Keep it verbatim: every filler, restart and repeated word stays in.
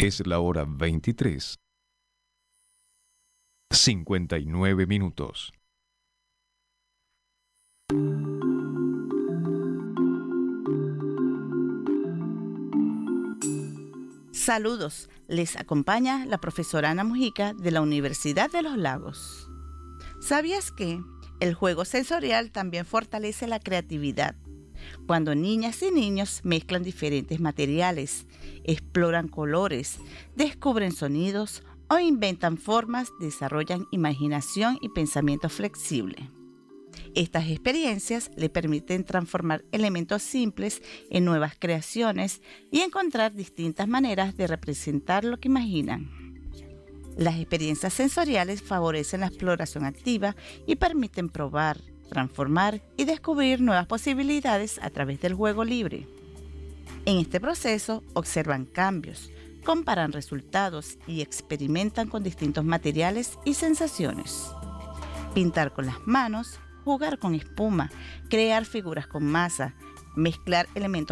Es la hora veintitrés, cincuenta y nueve minutos. Saludos, les acompaña la profesora Ana Mujica de la Universidad de los Lagos. ¿Sabías que el juego sensorial también fortalece la creatividad? Cuando niñas y niños mezclan diferentes materiales, exploran colores, descubren sonidos o inventan formas, desarrollan imaginación y pensamiento flexible. Estas experiencias le permiten transformar elementos simples en nuevas creaciones y encontrar distintas maneras de representar lo que imaginan. Las experiencias sensoriales favorecen la exploración activa y permiten probar, transformar y descubrir nuevas posibilidades a través del juego libre. En este proceso observan cambios, comparan resultados y experimentan con distintos materiales y sensaciones. Pintar con las manos, jugar con espuma, crear figuras con masa, mezclar elementos